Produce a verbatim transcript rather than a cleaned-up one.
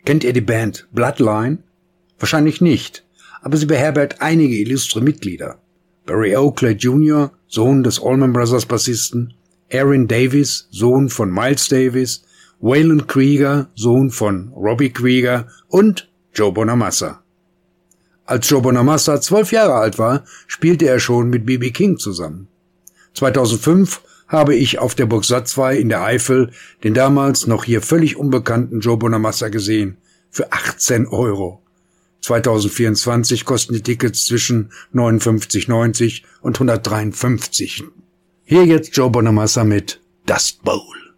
Kennt ihr die Band Bloodline? Wahrscheinlich nicht, aber sie beherbergt einige illustre Mitglieder. Barry Oakley Junior, Sohn des Allman Brothers Bassisten, Aaron Davis, Sohn von Miles Davis, Waylon Krieger, Sohn von Robbie Krieger und Joe Bonamassa. Als Joe Bonamassa zwölf Jahre alt war, spielte er schon mit B B King zusammen. zweitausendfünf habe ich auf der Burg Satzwey in der Eifel den damals noch hier völlig unbekannten Joe Bonamassa gesehen, für achtzehn Euro. zweitausendvierundzwanzig kosten die Tickets zwischen neunundfünfzig neunzig und hundertdreiundfünfzig. Hier jetzt Joe Bonamassa mit Dust Bowl.